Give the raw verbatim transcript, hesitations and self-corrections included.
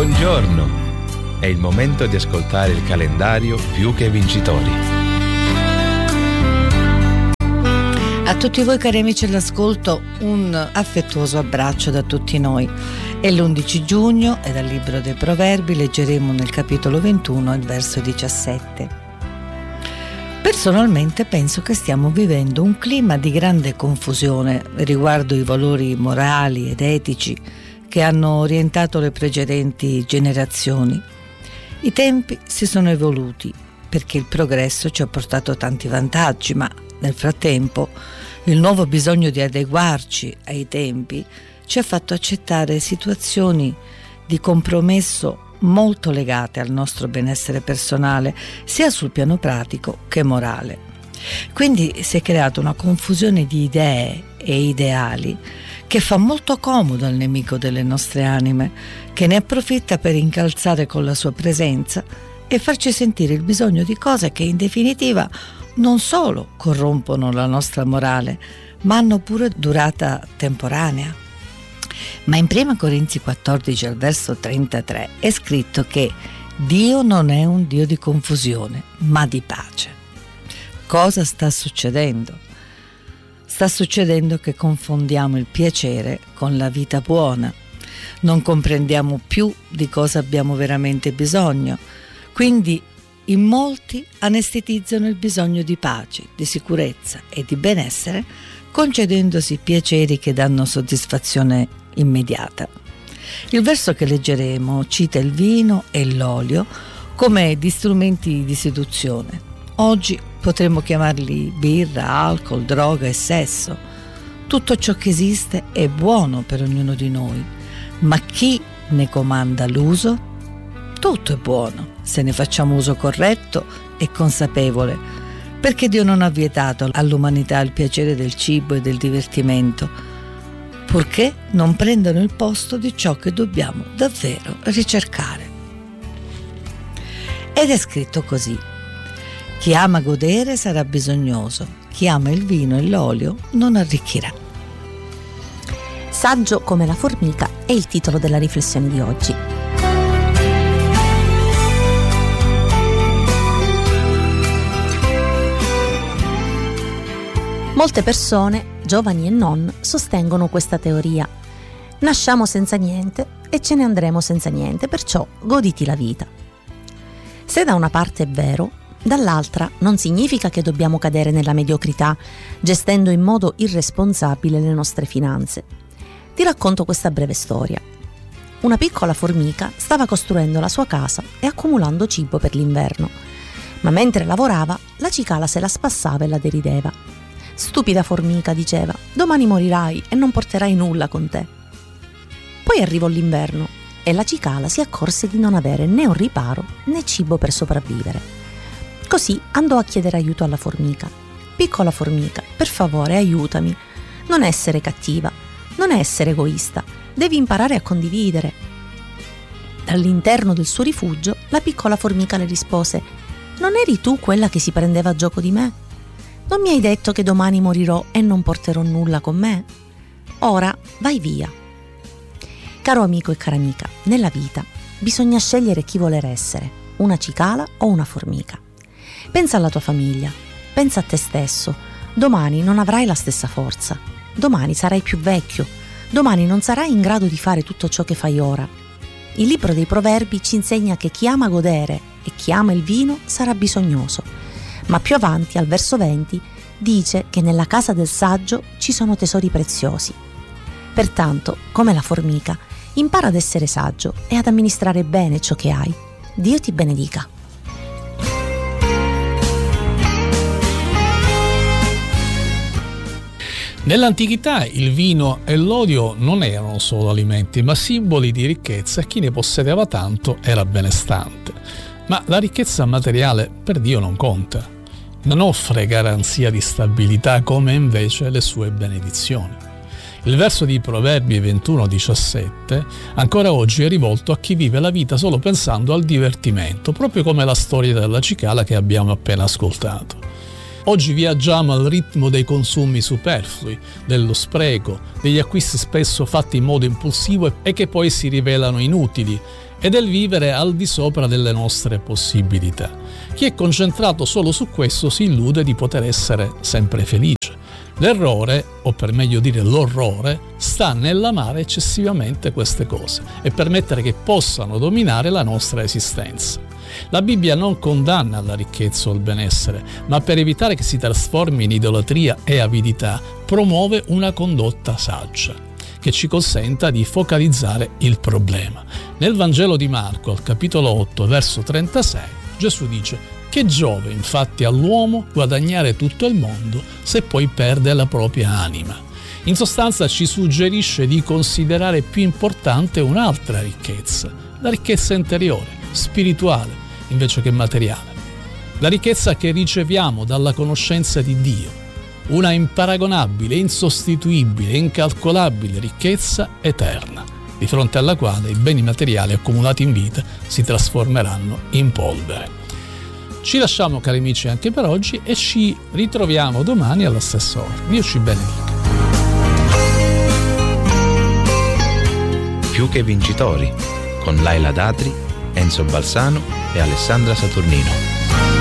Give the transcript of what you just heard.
Buongiorno! È il momento di ascoltare il calendario Più che Vincitori. A tutti voi cari amici all'ascolto, un affettuoso abbraccio da tutti noi. È l'undici giugno e dal libro dei Proverbi leggeremo nel capitolo ventuno il verso diciassette. Personalmente penso che stiamo vivendo un clima di grande confusione riguardo i valori morali ed etici che hanno orientato le precedenti generazioni. I tempi si sono evoluti perché il progresso ci ha portato tanti vantaggi, ma nel frattempo il nuovo bisogno di adeguarci ai tempi ci ha fatto accettare situazioni di compromesso molto legate al nostro benessere personale, sia sul piano pratico che morale. Quindi si è creata una confusione di idee e ideali che fa molto comodo al nemico delle nostre anime, che ne approfitta per incalzare con la sua presenza e farci sentire il bisogno di cose che in definitiva non solo corrompono la nostra morale, ma hanno pure durata temporanea. Ma in prima Corinzi quattordici al verso trentatré è scritto che Dio non è un Dio di confusione, ma di pace. Cosa sta succedendo? Sta succedendo che confondiamo il piacere con la vita buona. Non comprendiamo più di cosa abbiamo veramente bisogno. Quindi in molti anestetizzano il bisogno di pace, di sicurezza e di benessere, concedendosi piaceri che danno soddisfazione immediata. Il verso che leggeremo cita il vino e l'olio come di strumenti di seduzione. Oggi potremmo chiamarli birra, alcol, droga e sesso. Tutto ciò che esiste è buono per ognuno di noi, ma chi ne comanda l'uso? Tutto è buono se ne facciamo uso corretto e consapevole, perché Dio non ha vietato all'umanità il piacere del cibo e del divertimento, purché non prendano il posto di ciò che dobbiamo davvero ricercare. Ed è scritto così: chi ama godere sarà bisognoso, chi ama il vino e l'olio non arricchirà. Saggio come la formica è il titolo della riflessione di oggi. Molte persone, giovani e non, sostengono questa teoria. Nasciamo senza niente e ce ne andremo senza niente, perciò goditi la vita. Se da una parte è vero, dall'altra non significa che dobbiamo cadere nella mediocrità, gestendo in modo irresponsabile le nostre finanze. Ti racconto questa breve storia. Una piccola formica stava costruendo la sua casa e accumulando cibo per l'inverno, ma mentre lavorava la cicala se la spassava e la derideva. Stupida formica, diceva, domani morirai e non porterai nulla con te. Poi arrivò l'inverno e la cicala si accorse di non avere né un riparo né cibo per sopravvivere. Così andò a chiedere aiuto alla formica. Piccola formica, per favore aiutami. Non essere cattiva, non essere egoista, devi imparare a condividere. Dall'interno del suo rifugio la piccola formica le rispose: non eri tu quella che si prendeva a gioco di me? Non mi hai detto che domani morirò e non porterò nulla con me? Ora vai via. Caro amico e cara amica, nella vita bisogna scegliere chi voler essere, una cicala o una formica. Pensa alla tua famiglia, pensa a te stesso. Domani non avrai la stessa forza, domani sarai più vecchio, domani non sarai in grado di fare tutto ciò che fai ora. Il libro dei Proverbi ci insegna che chi ama godere e chi ama il vino sarà bisognoso. Ma più avanti, al verso venti, dice che nella casa del saggio ci sono tesori preziosi. Pertanto, come la formica, impara ad essere saggio e ad amministrare bene ciò che hai. Dio ti benedica. Nell'antichità il vino e l'olio non erano solo alimenti, ma simboli di ricchezza, e chi ne possedeva tanto era benestante. Ma la ricchezza materiale per Dio non conta. Non offre garanzia di stabilità come invece le sue benedizioni. Il verso di Proverbi ventuno diciassette ancora oggi è rivolto a chi vive la vita solo pensando al divertimento, proprio come la storia della cicala che abbiamo appena ascoltato. Oggi viaggiamo al ritmo dei consumi superflui, dello spreco, degli acquisti spesso fatti in modo impulsivo e che poi si rivelano inutili, e del vivere al di sopra delle nostre possibilità. Chi è concentrato solo su questo si illude di poter essere sempre felice. L'errore, o per meglio dire l'orrore, sta nell'amare eccessivamente queste cose e permettere che possano dominare la nostra esistenza. La Bibbia non condanna la ricchezza o il benessere, ma per evitare che si trasformi in idolatria e avidità, promuove una condotta saggia che ci consenta di focalizzare il problema. Nel Vangelo di Marco, al capitolo otto, verso trentasei, Gesù dice: che giove infatti all'uomo guadagnare tutto il mondo se poi perde la propria anima? In sostanza ci suggerisce di considerare più importante un'altra ricchezza, la ricchezza interiore, spirituale, invece che materiale. La ricchezza che riceviamo dalla conoscenza di Dio, una imparagonabile, insostituibile, incalcolabile ricchezza eterna, di fronte alla quale i beni materiali accumulati in vita si trasformeranno in polvere. Ci lasciamo, cari amici, anche per oggi e ci ritroviamo domani alla stessa ora. Dio ci benedica. Più che vincitori, con Laila Datri, Enzo Balsano e Alessandra Saturnino.